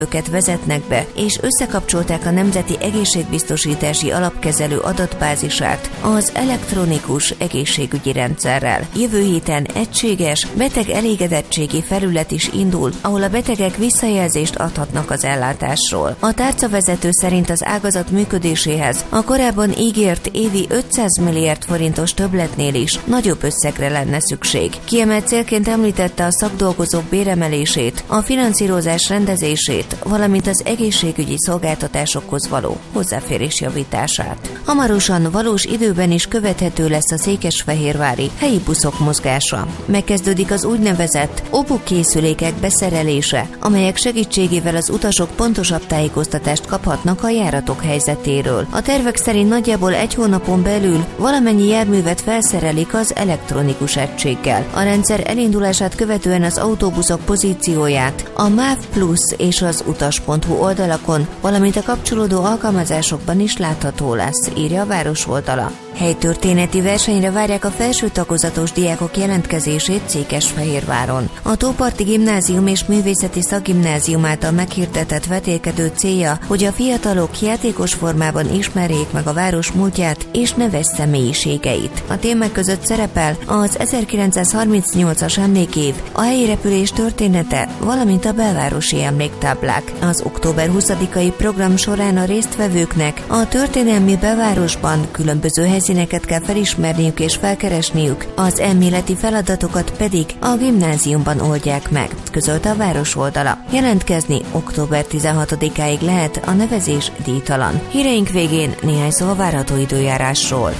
őket vezetnek be, és összekapcsolták a Nemzeti Egészségbiztosítási Alapkezelő adatbázisát az elektronikus egészségügyi rendszerrel. Jövő héten egységes beteg elégedettségi felület is indul, ahol a betegek visszajelzést adhatnak az ellátásról. A tárcavezető szerint az ágazat működéséhez a korábban ígért évi 500 milliárd forintos többletnél is nagyobb összegre lenne szükség. Kiemelt célként említette a szakdolgozók béremelését, a finanszírozás rendezését, valamint az egészségügyi szolgáltatásokhoz való hozzáférés javítását. Hamarosan valós időben is követhető lesz a székesfehérvári helyi buszok mozgása. Megkezdődik az úgynevezett OBUK készülékek beszerelése, amelyek segítségével az utasok pontosabb tájékoztatást kaphatnak a járatok helyzetéről. A tervek szerint nagyjából egy hónapon belül valamennyi járművet felszerelik az elektronikus egységgel. A rendszer elindulását követően az autóbuszok pozícióját a MÁV Plus és az utas.hu oldalakon, valamint a kapcsolódó alkalmazásokban is látható lesz, írja a város oldala. Helytörténeti versenyre várják a felső tagozatos diákok jelentkezését Székesfehérváron. A Tóparti Gimnázium és Művészeti Szakgimnázium által meghirdetett vetélkedő célja, hogy a fiatalok játékos formában ismerjék meg a város múltját és neves személyiségeit. A témák között szerepel az 1938-as emlékév, a helyi repülés története, valamint a belvárosi emléktáblák. Az október 20-ai program során a résztvevőknek a történelmi belvárosban különböző helyszíneket kell felismerniük és felkeresniük, az elméleti feladatokat pedig a gimnáziumban oldják meg, közölte a város oldala. Jelentkezni október 16-áig lehet, a nevezés díjtalan. Híreink végén néhány szó a várható időjárásról.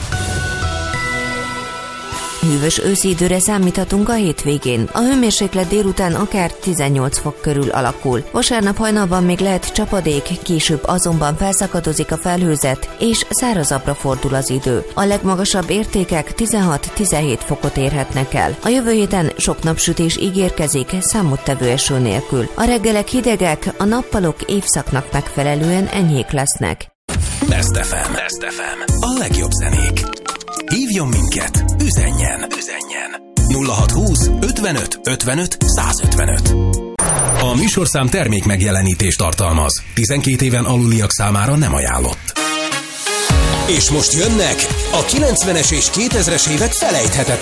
Hűvös őszi időre számíthatunk a hétvégén. A hőmérséklet délután akár 18 fok körül alakul. Vasárnap hajnalban még lehet csapadék, később azonban felszakadozik a felhőzet, és szárazabbra fordul az idő. A legmagasabb értékek 16-17 fokot érhetnek el. A jövő héten sok napsütés ígérkezik, számottevő eső nélkül. A reggelek hidegek, a nappalok évszaknak megfelelően enyhék lesznek. Best FM. A legjobb zenék. Hívjon minket, üzenjen. 0620 55 55 155. A műsorszám termék megjelenítést tartalmaz. 12 éven aluliak számára nem ajánlott. És most jönnek a 90-es és 2000-es évek felejthetetlen